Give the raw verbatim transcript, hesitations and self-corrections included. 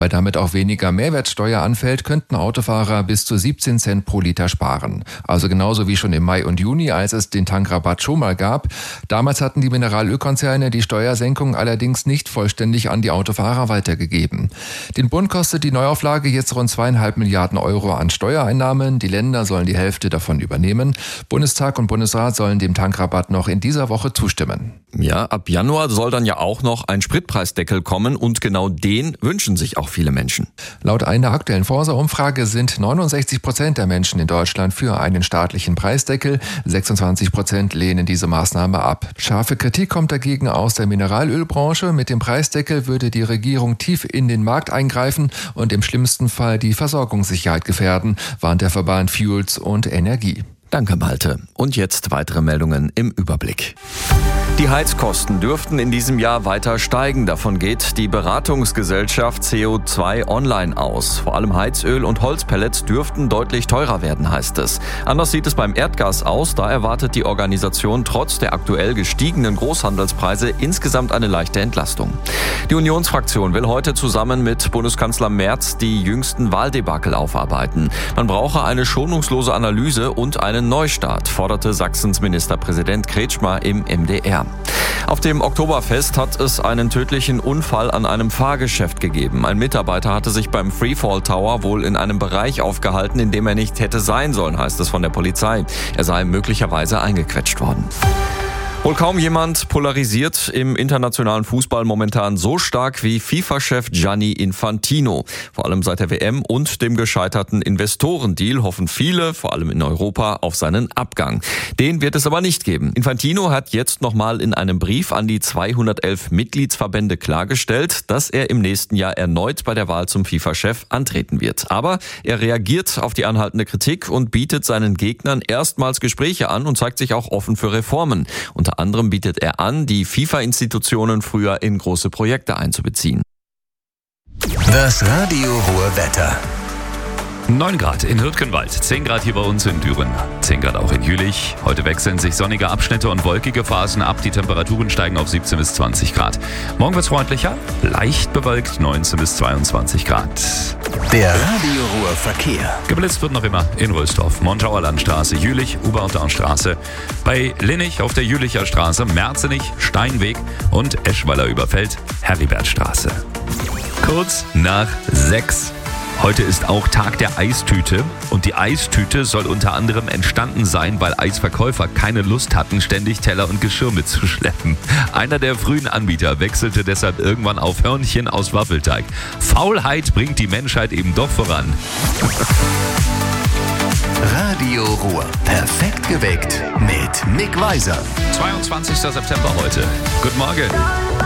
Weil damit auch weniger Mehrwertsteuer anfällt, könnten Autofahrer bis zu siebzehn Cent pro Liter sparen. Also genauso wie schon im Mai und Juni, als es den Tankrabatt schon mal gab. Damals hatten die Mineralölkonzerne die Steuersenkung allerdings nicht vollständig an die Autofahrer weitergegeben. Den Bund kostet die Neuauflage jetzt rund zweieinhalb Milliarden Euro an Steuereinnahmen. Die Länder sollen die Hälfte davon übernehmen. Bundestag und Bundesrat sollen dem Tankrabatt noch in dieser Woche zustimmen. Ja, ab Januar soll dann ja auch noch ein Spritpreisdeckel kommen und genau den wünschen sich auch viele Menschen. Laut einer aktuellen Forsa-Umfrage sind neunundsechzig Prozent der Menschen in Deutschland für einen staatlichen Preisdeckel. sechsundzwanzig Prozent lehnen diese Maßnahme ab. Scharfe Kritik kommt dagegen aus der Mineralölbranche. Mit dem Preisdeckel würde die Regierung tief in den Markt eingreifen und im schlimmsten Fall die Versorgungssicherheit gefährden, warnt der Verband Fuels und Energie. Danke, Malte. Und jetzt weitere Meldungen im Überblick. Die Heizkosten dürften in diesem Jahr weiter steigen. Davon geht die Beratungsgesellschaft C O zwei Online aus. Vor allem Heizöl und Holzpellets dürften deutlich teurer werden, heißt es. Anders sieht es beim Erdgas aus. Da erwartet die Organisation trotz der aktuell gestiegenen Großhandelspreise insgesamt eine leichte Entlastung. Die Unionsfraktion will heute zusammen mit Bundeskanzler Merz die jüngsten Wahldebakel aufarbeiten. Man brauche eine schonungslose Analyse und einen Neustart, forderte Sachsens Ministerpräsident Kretschmer im M D R. Auf dem Oktoberfest hat es einen tödlichen Unfall an einem Fahrgeschäft gegeben. Ein Mitarbeiter hatte sich beim Freefall Tower wohl in einem Bereich aufgehalten, in dem er nicht hätte sein sollen, heißt es von der Polizei. Er sei möglicherweise eingequetscht worden. Wohl kaum jemand polarisiert im internationalen Fußball momentan so stark wie FIFA-Chef Gianni Infantino. Vor allem seit der W M und dem gescheiterten Investorendeal hoffen viele, vor allem in Europa, auf seinen Abgang. Den wird es aber nicht geben. Infantino hat jetzt nochmal in einem Brief an die zweihundertelf Mitgliedsverbände klargestellt, dass er im nächsten Jahr erneut bei der Wahl zum FIFA-Chef antreten wird. Aber er reagiert auf die anhaltende Kritik und bietet seinen Gegnern erstmals Gespräche an und zeigt sich auch offen für Reformen. Unter Unter anderem bietet er an, die FIFA-Institutionen früher in große Projekte einzubeziehen. Das Radio Ruhr Wetter. neun Grad in Hürtgenwald, zehn Grad hier bei uns in Düren, zehn Grad auch in Jülich. Heute wechseln sich sonnige Abschnitte und wolkige Phasen ab. Die Temperaturen steigen auf siebzehn bis zwanzig Grad. Morgen wird es freundlicher, leicht bewölkt, neunzehn bis zweiundzwanzig Grad. Der Radio Ruhr Verkehr. Geblitzt wird noch immer in Röstorf, Montaua Landstraße, Jülich, U-Bahn-Straße. Bei Linnich auf der Jülicher Straße, Merzenich, Steinweg und Eschweiler Überfeld, Heribertstraße. Kurz nach sechs. Heute ist auch Tag der Eistüte und die Eistüte soll unter anderem entstanden sein, weil Eisverkäufer keine Lust hatten, ständig Teller und Geschirr mitzuschleppen. Einer der frühen Anbieter wechselte deshalb irgendwann auf Hörnchen aus Waffelteig. Faulheit bringt die Menschheit eben doch voran. Radio Ruhr, perfekt geweckt mit Mick Weiser. zweiundzwanzigster September heute. Guten Morgen.